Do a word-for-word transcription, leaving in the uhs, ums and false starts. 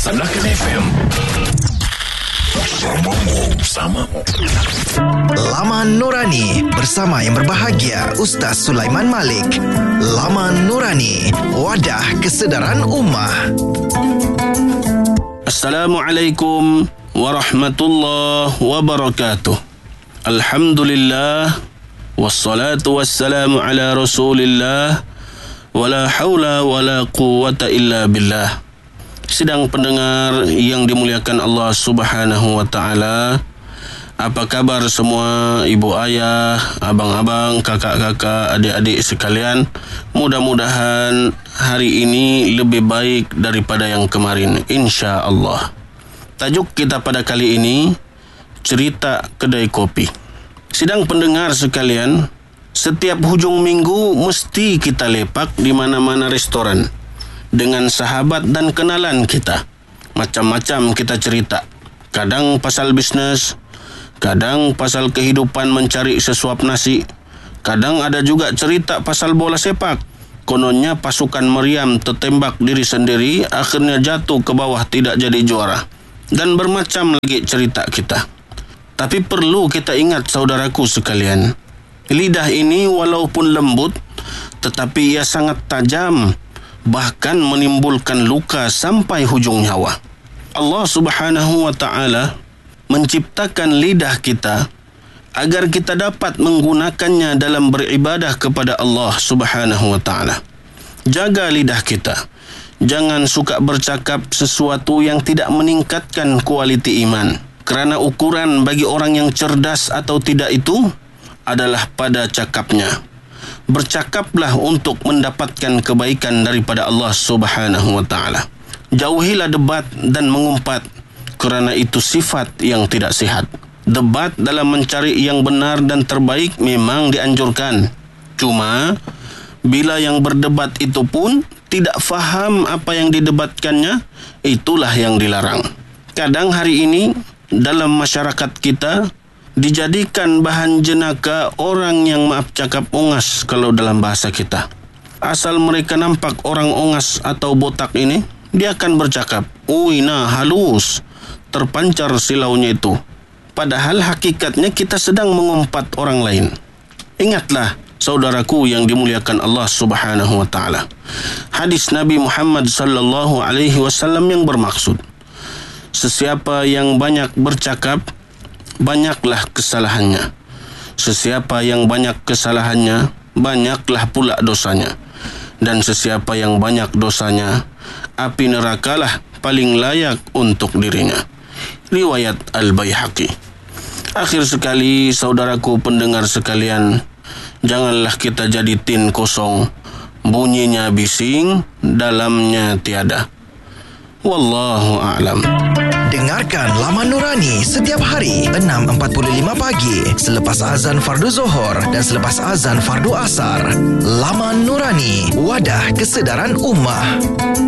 Laksanakan F M bersamamu, bersamamu. Laman Nurani bersama yang berbahagia Ustaz Sulaiman Malik. Laman Nurani, wadah kesedaran ummah. Assalamualaikum warahmatullahi wabarakatuh. Alhamdulillah, wassalatu wassalamu ala rasulillah, wala hawla wala quwwata illa billah. Sidang pendengar yang dimuliakan Allah Subhanahu wa taala, apa kabar semua ibu ayah, abang-abang, kakak-kakak, adik-adik sekalian? Mudah-mudahan hari ini lebih baik daripada yang kemarin, insya-Allah. Tajuk kita pada kali ini, cerita kedai kopi. Sidang pendengar sekalian, setiap hujung minggu mesti kita lepak di mana-mana restoran dengan sahabat dan kenalan kita. Macam-macam kita cerita. Kadang pasal bisnes, kadang pasal kehidupan mencari sesuap nasi, kadang ada juga cerita pasal bola sepak. Kononnya pasukan meriam tertembak diri sendiri, akhirnya jatuh ke bawah tidak jadi juara. Dan bermacam lagi cerita kita. Tapi perlu kita ingat saudaraku sekalian, lidah ini walaupun lembut, tetapi ia sangat tajam, bahkan menimbulkan luka sampai hujung nyawa. Allah Subhanahu wa taala menciptakan lidah kita agar kita dapat menggunakannya dalam beribadah kepada Allah Subhanahu wa taala. Jaga lidah kita. Jangan suka bercakap sesuatu yang tidak meningkatkan kualiti iman. Kerana ukuran bagi orang yang cerdas atau tidak itu adalah pada cakapnya. Bercakaplah untuk mendapatkan kebaikan daripada Allah Subhanahu wa taala. Jauhilah debat dan mengumpat, kerana itu sifat yang tidak sihat. Debat dalam mencari yang benar dan terbaik memang dianjurkan. Cuma bila yang berdebat itu pun tidak faham apa yang didebatkannya, itulah yang dilarang. Kadang hari ini dalam masyarakat kita dijadikan bahan jenaka orang yang maaf cakap ongas kalau dalam bahasa kita. Asal mereka nampak orang ongas atau botak ini, dia akan bercakap, "Ui, nah halus," terpancar silaunya itu. Padahal hakikatnya kita sedang mengumpat orang lain. Ingatlah saudaraku yang dimuliakan Allah Subhanahu wa taala. Hadis Nabi Muhammad sallallahu alaihi wasallam yang bermaksud, sesiapa yang banyak bercakap, banyaklah kesalahannya. Sesiapa yang banyak kesalahannya, banyaklah pula dosanya. Dan sesiapa yang banyak dosanya, api nerakalah paling layak untuk dirinya. Riwayat Al-Baihaqi. Akhir sekali, saudaraku pendengar sekalian, janganlah kita jadi tin kosong, bunyinya bising, dalamnya tiada. Wallahu a'lam. Dengarkan Laman Nurani setiap hari enam empat puluh lima pagi selepas azan fardu Zuhur dan selepas azan fardu Asar. Laman Nurani, wadah kesedaran ummah.